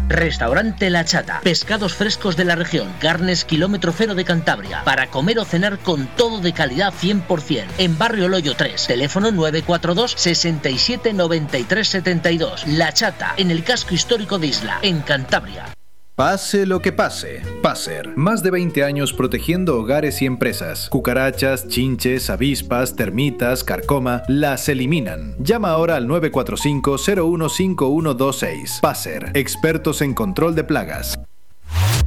Restaurante La Chata, pescados frescos de la región, carnes kilómetro cero de Cantabria, para comer o cenar con todo de calidad 100%. En Barrio Loyo 3, teléfono 942 67 93 72. La Chata, en el casco histórico de Isla, en Cantabria. Pase lo que pase, Passer. Más de 20 años protegiendo hogares y empresas. Cucarachas, chinches, avispas, termitas, carcoma, las eliminan. Llama ahora al 945-015126. Passer, expertos en control de plagas.